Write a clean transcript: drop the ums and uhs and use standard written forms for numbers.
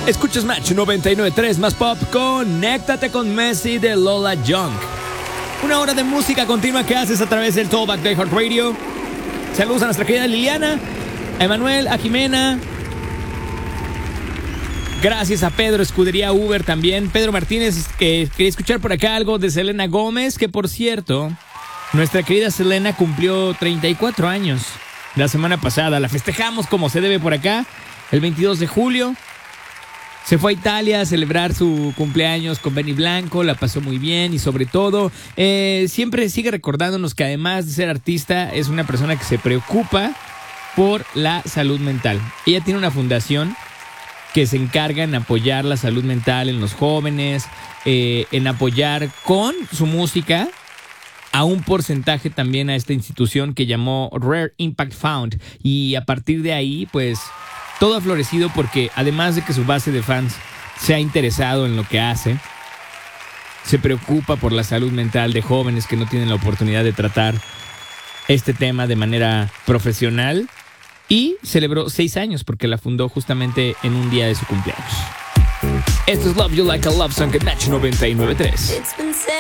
Escuchas Match 99.3 más pop. Conéctate con Messi de Lola Young. Una hora de música continua que haces a través del Tallback de iHeartRadio. Saludos a nuestra querida Liliana, a Emanuel, a Jimena. Gracias a Pedro, Escudería Uber también. Pedro Martínez, que quería escuchar por acá algo de Selena Gómez, que por cierto, nuestra querida Selena cumplió 34 años la semana pasada. La festejamos como se debe por acá, el 22 de julio. Se fue a Italia a celebrar su cumpleaños con Benny Blanco, la pasó muy bien y sobre todo siempre sigue recordándonos que además de ser artista es una persona que se preocupa por la salud mental. Ella tiene una fundación que se encarga en apoyar la salud mental en los jóvenes, en apoyar con su música a un porcentaje también a esta institución que llamó Rare Impact Fund. Y a partir de ahí, pues, todo ha florecido porque además de que su base de fans se ha interesado en lo que hace, se preocupa por la salud mental de jóvenes que no tienen la oportunidad de tratar este tema de manera profesional. Y celebró 6 años porque la fundó justamente en un día de su cumpleaños. Esto es Love You Like a Love Song en Match 99.3.